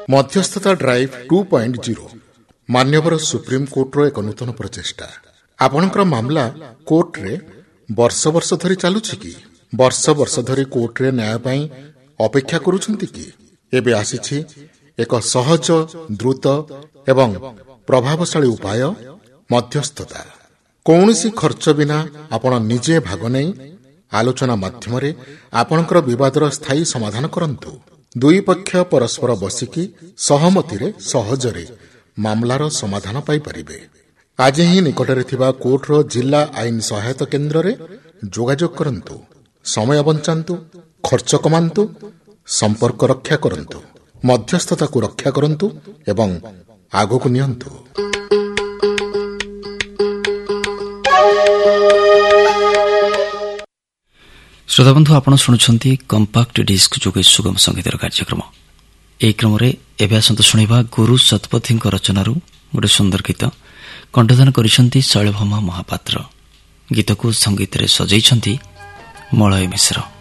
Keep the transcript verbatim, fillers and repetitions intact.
ମଧ୍ୟସ୍ଥତା drive two point zero ମାନ୍ୟବର ସୁପ୍ରିମକୋର୍ଟର ଏକ ନୂତନ ପ୍ରଚେଷ୍ଟା। ଆପଣଙ୍କର ମାମଲା କୋର୍ଟରେ ବର୍ଷ ବର୍ଷ ଧରି ଚାଲୁଛି କି? ବର୍ଷ ବର୍ଷ ଧରି କୋର୍ଟରେ ନ୍ୟାୟ ପାଇଁ ଅପେକ୍ଷା କରୁଛନ୍ତି କି? ଏବେ ଆସିଛି ଏକ ସହଜ, ଦ୍ରୁତ ଏବଂ ପ୍ରଭାବଶାଳୀ ଉପାୟ, ମଧ୍ୟସ୍ଥତା। କୌଣସି ଖର୍ଚ୍ଚ ବିନା ଆପଣ ନିଜେ ଭାଗ ନେଇ ଆଲୋଚନା ମାଧ୍ୟମରେ ଆପଣଙ୍କର ବିବାଦର ସ୍ଥାୟୀ ସମାଧାନ କରନ୍ତୁ। ଦୁଇ ପକ୍ଷ ପରସ୍ପର ବସିକି ସହମତିରେ ସହଜରେ ମାମଲାର ସମାଧାନ ପାଇପାରିବେ। ଆଜି ହିଁ ନିକଟରେ ଥିବା କୋର୍ଟର ଜିଲ୍ଲା ଆଇନ ସହାୟତା କେନ୍ଦ୍ରରେ ଯୋଗାଯୋଗ କରନ୍ତୁ। ସମୟ ବଞ୍ଚାନ୍ତୁ, ଖର୍ଚ୍ଚ କମାନ୍ତୁ, ସମ୍ପର୍କ ରକ୍ଷା କରନ୍ତୁ, ମଧ୍ୟସ୍ଥତାକୁ ରକ୍ଷା କରନ୍ତୁ ଏବଂ ଆଗକୁ ନିଅନ୍ତୁ। ଶ୍ରୋତାବନ୍ଧୁ, ଆପଣ ଶୁଣୁଛନ୍ତି କମ୍ପାକ୍ଟ ଡିସ୍କ ଯୋଗେ ସୁଗମ ସଙ୍ଗୀତର କାର୍ଯ୍ୟକ୍ରମ। ଏହି କ୍ରମରେ ଏବେ ଆସନ୍ତୁ ଶୁଣିବା ଗୁରୁ ଶତପଥୀଙ୍କ ରଚନାରୁ ଗୋଟିଏ ସୁନ୍ଦର ଗୀତ। କଣ୍ଠଦାନ କରିଛନ୍ତି ଶୈଳଭାମା ମହାପାତ୍ର। ଗୀତକୁ ସଙ୍ଗୀତରେ ସଜେଇଛନ୍ତି ମଳୟ ମିଶ୍ର।